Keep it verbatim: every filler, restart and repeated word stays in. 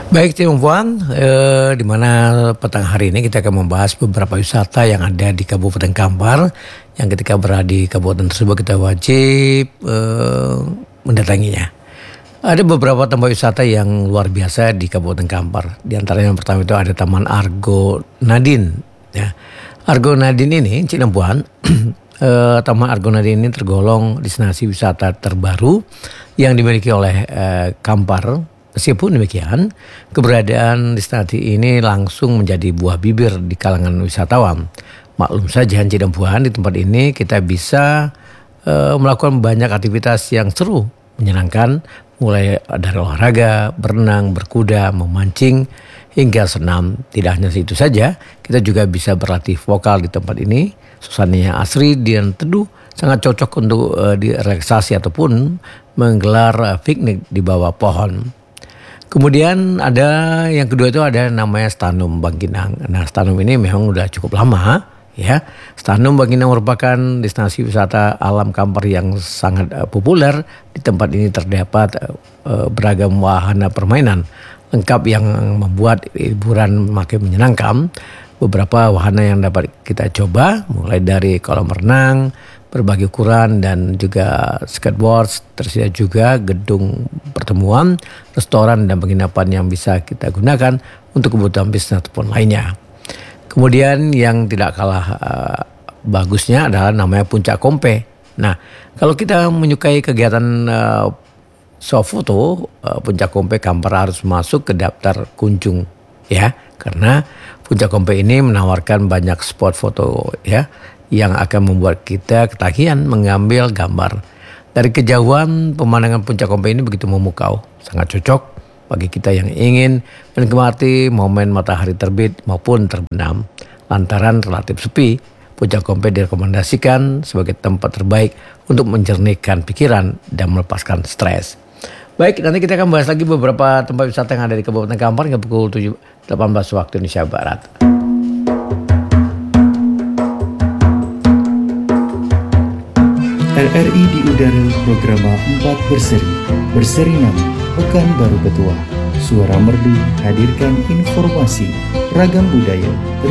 Baik Tim Puan, eh, di mana petang hari ini kita akan membahas beberapa wisata yang ada di Kabupaten Kampar, yang ketika berada di kabupaten tersebut kita wajib eh, mendatanginya. Ada beberapa tempat wisata yang luar biasa di Kabupaten Kampar. Di antaranya yang pertama itu ada Taman Argo Nadine. Ya. Argo Nadine ini, Cik Puan, eh, Taman Argo Nadine ini tergolong destinasi wisata terbaru yang dimiliki oleh eh, Kampar. Meskipun demikian, keberadaan destinasi ini langsung menjadi buah bibir di kalangan wisatawan. Maklum saja, Cik dan Puan, di tempat ini kita bisa uh, melakukan banyak aktivitas yang seru, menyenangkan, mulai dari olahraga, berenang, berkuda, memancing, hingga senam. Tidak hanya itu saja, kita juga bisa berlatih vokal di tempat ini. Suasananya asri dan teduh, sangat cocok untuk uh, direlaksasi ataupun menggelar uh, piknik di bawah pohon. Kemudian ada yang kedua itu ada namanya Stanum Bangkinang. Nah, Stanum ini memang udah cukup lama ya. Stanum Bangkinang merupakan destinasi wisata alam Kampar yang sangat uh, populer. Di tempat ini terdapat uh, beragam wahana permainan lengkap yang membuat hiburan makin menyenangkan. Beberapa wahana yang dapat kita coba mulai dari kolam renang, berbagai ukuran dan juga skateboard, tersedia juga gedung pertemuan, restoran dan penginapan yang bisa kita gunakan untuk kebutuhan bisnis ataupun lainnya. Kemudian yang tidak kalah uh, bagusnya adalah namanya Puncak Kompe. Nah, kalau kita menyukai kegiatan uh, swafoto, uh, Puncak Kompe Kampar harus masuk ke daftar kunjung ya, karena Puncak Kompe ini menawarkan banyak spot foto ya yang akan membuat kita ketagihan mengambil gambar. Dari kejauhan pemandangan Puncak Kompe ini begitu memukau, sangat cocok bagi kita yang ingin menikmati momen matahari terbit maupun terbenam. Lantaran relatif sepi, Puncak Kompe direkomendasikan sebagai tempat terbaik untuk menjernihkan pikiran dan melepaskan stres. Baik, nanti kita akan bahas lagi beberapa tempat wisata yang ada di Kabupaten Kampar hingga pukul tujuh delapan belas waktu Indonesia Barat. R R I di udara Programa empat berseri. Berseri nama Pekan Baru Petua. Suara Merdu hadirkan informasi ragam budaya